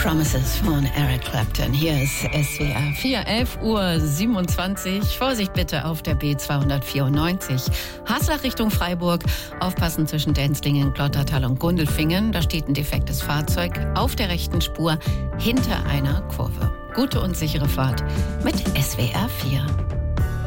Promises von Eric Clapton. Hier ist SWR 4, 11:27 Uhr. Vorsicht bitte auf der B294. Haslach Richtung Freiburg. Aufpassen zwischen Denzlingen, Glottertal und Gundelfingen. Da steht ein defektes Fahrzeug auf der rechten Spur hinter einer Kurve. Gute und sichere Fahrt mit SWR 4.